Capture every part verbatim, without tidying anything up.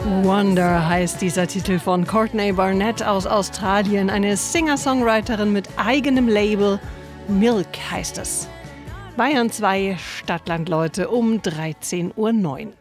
Wonder heißt dieser Titel von Courtney Barnett aus Australien, eine Singer-Songwriterin mit eigenem Label. Milk heißt es. Bayern zwei, Stadtland Leute um dreizehn Uhr neun.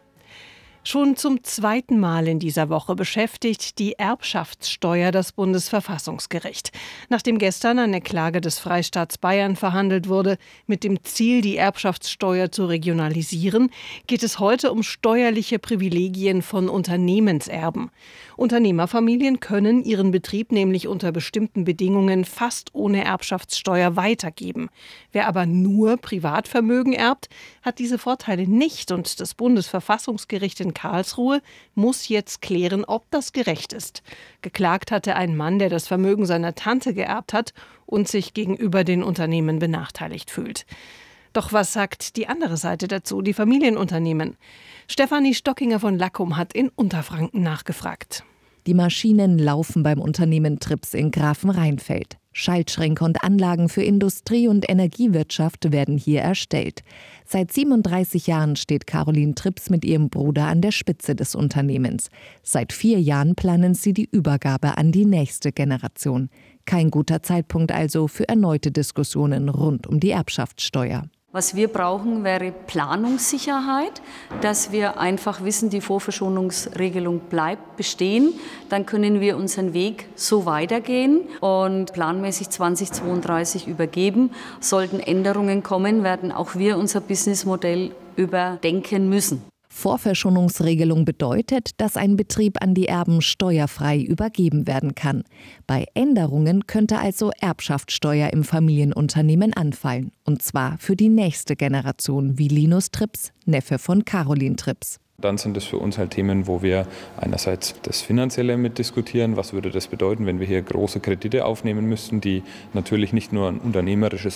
Schon zum zweiten Mal in dieser Woche beschäftigt die Erbschaftssteuer das Bundesverfassungsgericht. Nachdem gestern eine Klage des Freistaats Bayern verhandelt wurde, mit dem Ziel, die Erbschaftssteuer zu regionalisieren, geht es heute um steuerliche Privilegien von Unternehmenserben. Unternehmerfamilien können ihren Betrieb nämlich unter bestimmten Bedingungen fast ohne Erbschaftssteuer weitergeben. Wer aber nur Privatvermögen erbt, hat diese Vorteile nicht, und das Bundesverfassungsgericht in Karlsruhe muss jetzt klären, ob das gerecht ist. Geklagt hatte ein Mann, der das Vermögen seiner Tante geerbt hat und sich gegenüber den Unternehmen benachteiligt fühlt. Doch was sagt die andere Seite dazu, die Familienunternehmen? Stefanie Stockinger von Lackum hat in Unterfranken nachgefragt. Die Maschinen laufen beim Unternehmen Trips in Grafenrheinfeld. Schaltschränke und Anlagen für Industrie- und Energiewirtschaft werden hier erstellt. Seit siebenunddreißig Jahren steht Caroline Trips mit ihrem Bruder an der Spitze des Unternehmens. Seit vier Jahren planen sie die Übergabe an die nächste Generation. Kein guter Zeitpunkt also für erneute Diskussionen rund um die Erbschaftssteuer. Was wir brauchen, wäre Planungssicherheit, dass wir einfach wissen, die Vorverschonungsregelung bleibt bestehen. Dann können wir unseren Weg so weitergehen und planmäßig zwanzig zweiunddreißig übergeben. Sollten Änderungen kommen, werden auch wir unser Businessmodell überdenken müssen. Vorverschonungsregelung bedeutet, dass ein Betrieb an die Erben steuerfrei übergeben werden kann. Bei Änderungen könnte also Erbschaftssteuer im Familienunternehmen anfallen. Und zwar für die nächste Generation, wie Linus Trips, Neffe von Caroline Trips. Dann sind es für uns halt Themen, wo wir einerseits das Finanzielle mitdiskutieren. Was würde das bedeuten, wenn wir hier große Kredite aufnehmen müssten, die natürlich nicht nur ein unternehmerisches